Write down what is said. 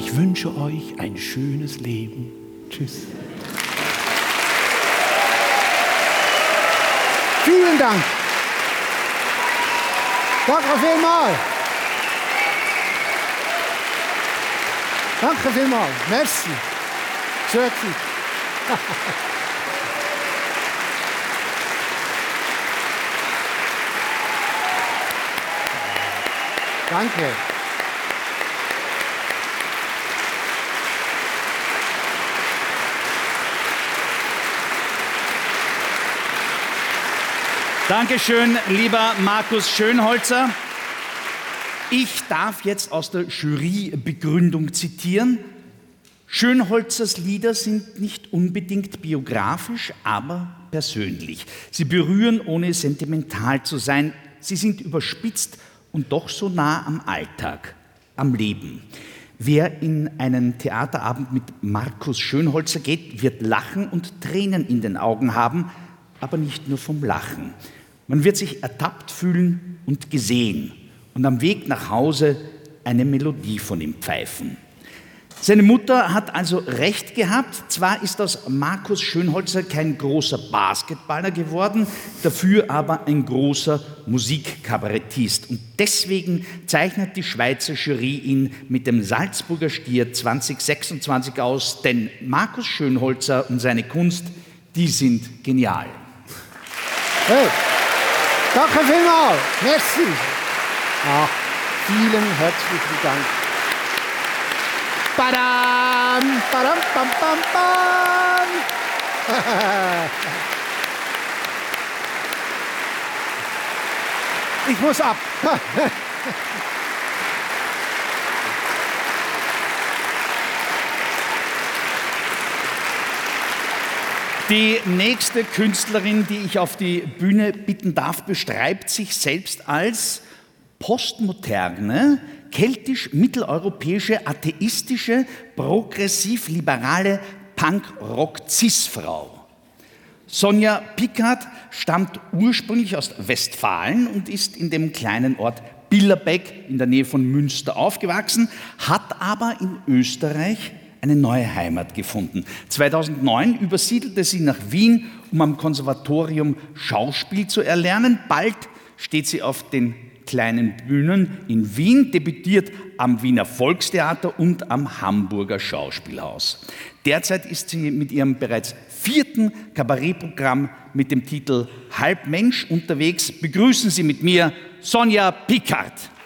Ich wünsche euch ein schönes Leben. Tschüss. Vielen Dank. Danke vielmals. Danke vielmals. Merci. Schön. Danke. Dankeschön, lieber Markus Schönholzer. Ich darf jetzt aus der Jurybegründung zitieren. Schönholzers Lieder sind nicht unbedingt biografisch, aber persönlich. Sie berühren, ohne sentimental zu sein. Sie sind überspitzt und doch so nah am Alltag, am Leben. Wer in einen Theaterabend mit Markus Schönholzer geht, wird Lachen und Tränen in den Augen haben, aber nicht nur vom Lachen. Man wird sich ertappt fühlen und gesehen und am Weg nach Hause eine Melodie von ihm pfeifen. Seine Mutter hat also recht gehabt. Zwar ist aus Markus Schönholzer kein großer Basketballer geworden, dafür aber ein großer Musikkabarettist. Und deswegen zeichnet die Schweizer Jury ihn mit dem Salzburger Stier 2026 aus, denn Markus Schönholzer und seine Kunst, die sind genial. Hey, danke vielmals. Merci. Ach, vielen herzlichen Dank. Badam, badam, bam, bam, bam. Ich muss ab. Die nächste Künstlerin, die ich auf die Bühne bitten darf, beschreibt sich selbst als postmoderne, keltisch-mitteleuropäische, atheistische, progressiv-liberale Punk-Rock-Cis-Frau. Sonja Pickard stammt ursprünglich aus Westfalen und ist in dem kleinen Ort Billerbeck in der Nähe von Münster aufgewachsen, hat aber in Österreich eine neue Heimat gefunden. 2009 übersiedelte sie nach Wien, um am Konservatorium Schauspiel zu erlernen. Bald steht sie auf den kleinen Bühnen in Wien, debütiert am Wiener Volkstheater und am Hamburger Schauspielhaus. Derzeit ist sie mit ihrem bereits 4. Kabarettprogramm mit dem Titel Halb Mensch unterwegs. Begrüßen Sie mit mir Sonja Pickard.